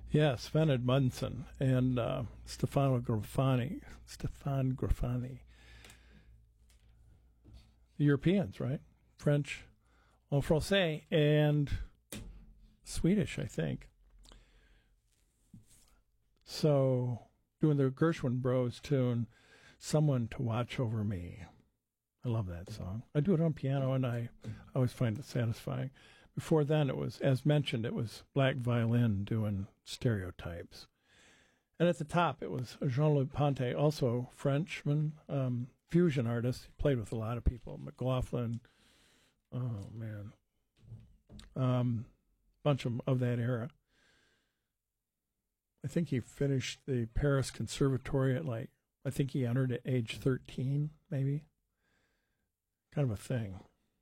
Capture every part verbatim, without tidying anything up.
Yeah, Sven Edmundson and uh, Stefano Grafani. Stefan Grafani. The Europeans, right? French, en français, and Swedish, I think. So, doing the Gershwin Bros tune, Someone to Watch Over Me. I love that song. I do it on piano, and I always find it satisfying. Before then, it was, as mentioned, it was Black Violin doing Stereotypes. And at the top, it was Jean-Luc Ponty, also Frenchman, um, fusion artist. He played with a lot of people. McLaughlin, oh, man. Um, bunch of, of that era. I think he finished the Paris Conservatory at, like, I think he entered at age thirteen, maybe. Kind of a thing.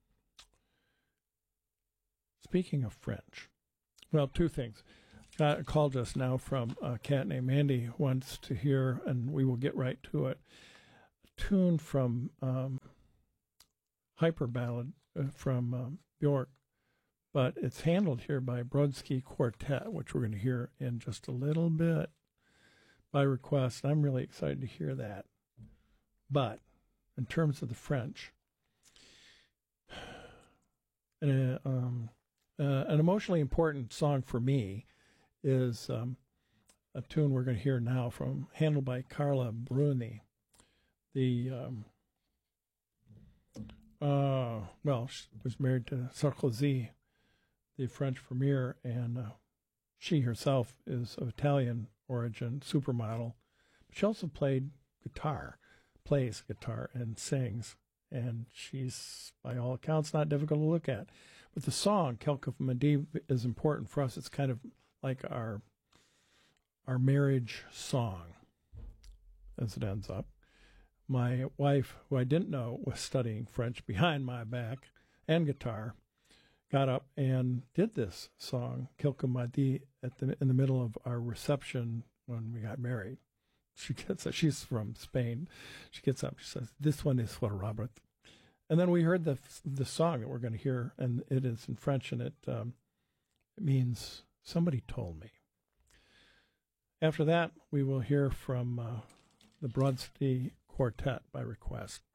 Speaking of French, well, two things. Got a call just now from a cat named Andy, wants to hear, and we will get right to it, a tune from um, Hyper Ballad uh, from um, Bjork, but it's handled here by Brodsky Quartet, which we're going to hear in just a little bit by request. I'm really excited to hear that. But in terms of the French, and, uh, um, uh, an emotionally important song for me is um, a tune we're going to hear now from, handled by Carla Bruni. The, um, uh, well, she was married to Sarkozy, the French premier, and uh, she herself is of Italian origin, supermodel. But she also played guitar, plays guitar, and sings. And she's, by all accounts, not difficult to look at. But the song, Quelques Midi, is important for us. It's kind of like our our marriage song, as it ends up. My wife, who I didn't know was studying French behind my back and guitar, got up and did this song, Quelques Midi, at the in the middle of our reception when we got married. She gets up, she's from Spain. She gets up, she says, "This one is for Robert." And then we heard the the song that we're going to hear, and it is in French, and it um, it means somebody told me. After that, we will hear from uh, the Brodsky Quartet by request.